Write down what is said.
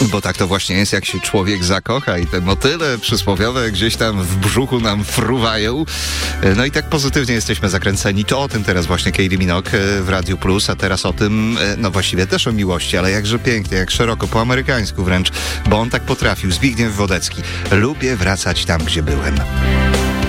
Bo tak to właśnie jest, jak się człowiek zakocha i te motyle przysłowiowe gdzieś tam w brzuchu nam fruwają. No i tak pozytywnie jesteśmy zakręceni. To o tym teraz właśnie Kylie Minogue w Radiu Plus, a teraz o tym, no właściwie też o miłości, ale jakże pięknie, jak szeroko, po amerykańsku wręcz, bo on tak potrafił. Zbigniew Wodecki. Lubię wracać tam, gdzie byłem.